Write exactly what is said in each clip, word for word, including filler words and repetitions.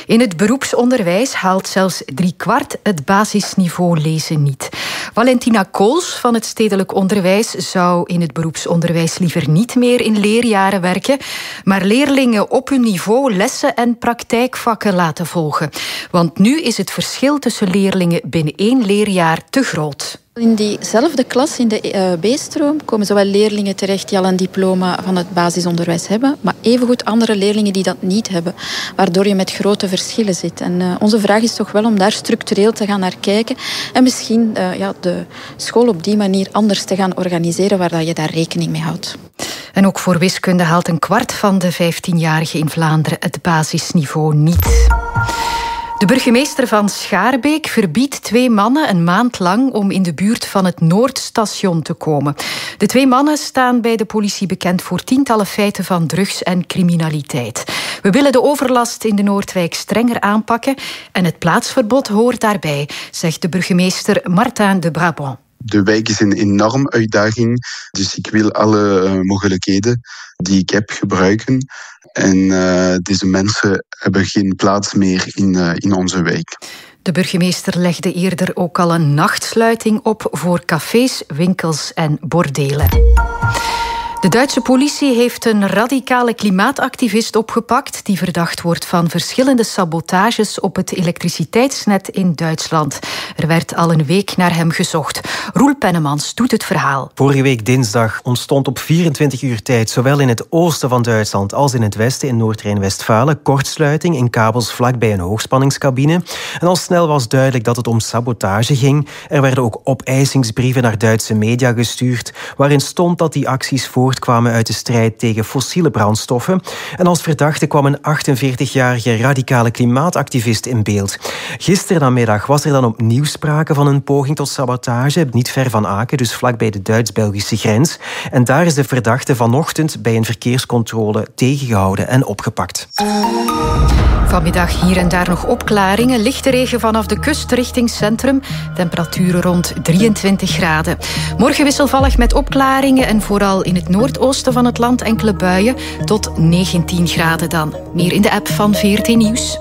In het beroepsonderwijs haalt zelfs driekwart het basisniveau lezen niet. Valentina Kools van het Stedelijk Onderwijs zou in het beroepsonderwijs liever niet meer in leerjaren werken, maar leerlingen op hun niveau lessen en praktijkvakken laten volgen. Want nu is het verschil tussen leerlingen binnen één leerjaar te groot. In diezelfde klas, in de B-stroom, komen zowel leerlingen terecht die al een diploma van het basisonderwijs hebben, maar evengoed andere leerlingen die dat niet hebben, waardoor je met grote verschillen zit. En uh, onze vraag is toch wel om daar structureel te gaan naar kijken en misschien uh, ja, de school op die manier anders te gaan organiseren, waar dat je daar rekening mee houdt. En ook voor wiskunde haalt een kwart van de vijftienjarigen in Vlaanderen het basisniveau niet. De burgemeester van Schaarbeek verbiedt twee mannen een maand lang om in de buurt van het Noordstation te komen. De twee mannen staan bij de politie bekend voor tientallen feiten van drugs en criminaliteit. We willen de overlast in de Noordwijk strenger aanpakken en het plaatsverbod hoort daarbij, zegt de burgemeester Martin de Brabant. De wijk is een enorme uitdaging, dus ik wil alle uh, mogelijkheden die ik heb gebruiken. En uh, deze mensen hebben geen plaats meer in, uh, in onze wijk. De burgemeester legde eerder ook al een nachtsluiting op voor cafés, winkels en bordelen. De Duitse politie heeft een radicale klimaatactivist opgepakt die verdacht wordt van verschillende sabotages op het elektriciteitsnet in Duitsland. Er werd al een week naar hem gezocht. Roel Pennemans doet het verhaal. Vorige week dinsdag ontstond op vierentwintig uur tijd zowel in het oosten van Duitsland als in het westen in Noord-Rijn-Westfalen kortsluiting in kabels vlakbij een hoogspanningscabine. En al snel was duidelijk dat het om sabotage ging. Er werden ook opeissingsbrieven naar Duitse media gestuurd waarin stond dat die acties voor kwamen uit de strijd tegen fossiele brandstoffen. En als verdachte kwam een achtenveertigjarige radicale klimaatactivist in beeld. Gisteren namiddag was er dan opnieuw sprake van een poging tot sabotage, niet ver van Aken, dus vlakbij de Duits-Belgische grens. En daar is de verdachte vanochtend bij een verkeerscontrole tegengehouden en opgepakt. Vanmiddag hier en daar nog opklaringen. Lichte regen vanaf de kust richting centrum. Temperaturen rond drieëntwintig graden. Morgen wisselvallig met opklaringen en vooral in het noordoosten van het land enkele buien. Tot negentien graden dan. Meer in de app van V R T Nieuws.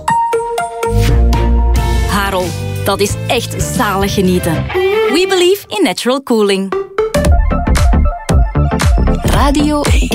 Harel, dat is echt zalig genieten. We believe in natural cooling. Radio